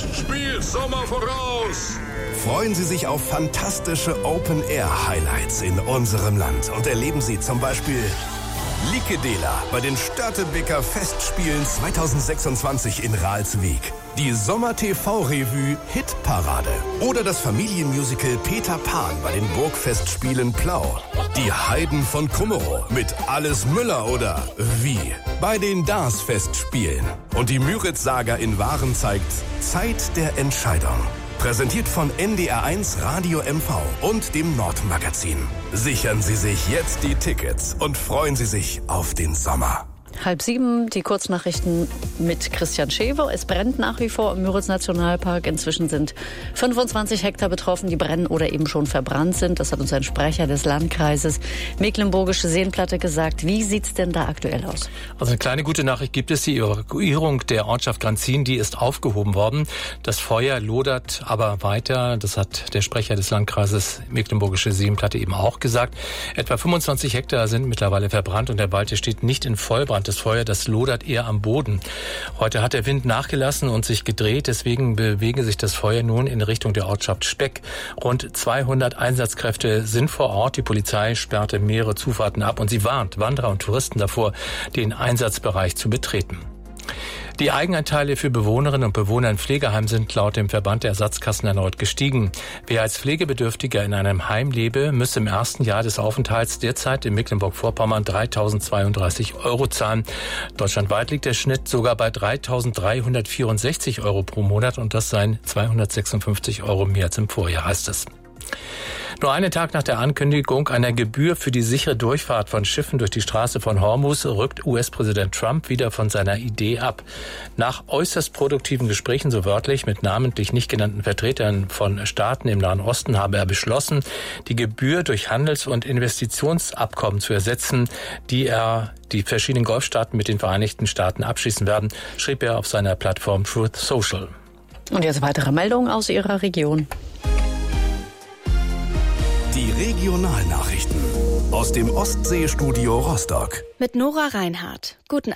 spielt Sommer voraus. Freuen Sie sich auf fantastische Open-Air-Highlights in unserem Land und erleben Sie zum Beispiel Likedela bei den Störtebeker Festspielen 2026 in Ralswiek, die Sommer-TV-Revue Hitparade oder das Familienmusical Peter Pan bei den Burgfestspielen Plau, die Heiden von Kummerow mit Alles Müller oder Wie bei den DARS-Festspielen und die Müritz-Saga in Waren zeigt Zeit der Entscheidung. Präsentiert von NDR1 Radio MV und dem Nordmagazin. Sichern Sie sich jetzt die Tickets und freuen Sie sich auf den Sommer. 6:30, die Kurznachrichten mit Christian Schewe. Es brennt nach wie vor im Müritz-Nationalpark. Inzwischen sind 25 Hektar betroffen, die brennen oder eben schon verbrannt sind. Das hat uns ein Sprecher des Landkreises Mecklenburgische Seenplatte gesagt. Wie sieht's denn da aktuell aus? Also eine kleine gute Nachricht gibt es. Die Evakuierung der Ortschaft Granzin, die ist aufgehoben worden. Das Feuer lodert aber weiter. Das hat der Sprecher des Landkreises Mecklenburgische Seenplatte eben auch gesagt. Etwa 25 Hektar sind mittlerweile verbrannt und der Wald steht nicht in Vollbrand. Das Feuer, das lodert eher am Boden. Heute hat der Wind nachgelassen und sich gedreht. Deswegen bewege sich das Feuer nun in Richtung der Ortschaft Speck. Rund 200 Einsatzkräfte sind vor Ort. Die Polizei sperrte mehrere Zufahrten ab und sie warnt Wanderer und Touristen davor, den Einsatzbereich zu betreten. Die Eigenanteile für Bewohnerinnen und Bewohner in Pflegeheimen sind laut dem Verband der Ersatzkassen erneut gestiegen. Wer als Pflegebedürftiger in einem Heim lebe, müsse im ersten Jahr des Aufenthalts derzeit in Mecklenburg-Vorpommern 3.032 € zahlen. Deutschlandweit liegt der Schnitt sogar bei 3.364 € pro Monat und das seien 256 € mehr als im Vorjahr, heißt es. Nur einen Tag nach der Ankündigung einer Gebühr für die sichere Durchfahrt von Schiffen durch die Straße von Hormuz rückt US-Präsident Trump wieder von seiner Idee ab. Nach äußerst produktiven Gesprächen, so wörtlich, mit namentlich nicht genannten Vertretern von Staaten im Nahen Osten habe er beschlossen, die Gebühr durch Handels- und Investitionsabkommen zu ersetzen, die verschiedenen Golfstaaten mit den Vereinigten Staaten abschließen werden, schrieb er auf seiner Plattform Truth Social. Und jetzt weitere Meldungen aus Ihrer Region. Die Regionalnachrichten aus dem Ostseestudio Rostock. Mit Nora Reinhardt. Guten